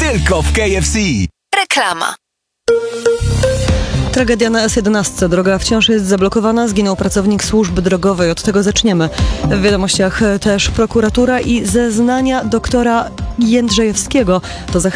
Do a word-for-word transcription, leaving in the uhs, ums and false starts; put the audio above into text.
Tylko w K F C. Reklama. Tragedia na S jedenaście. Droga wciąż jest zablokowana. Zginął pracownik służby drogowej. Od tego zaczniemy. W wiadomościach też prokuratura i zeznania doktora Jędrzejewskiego. To za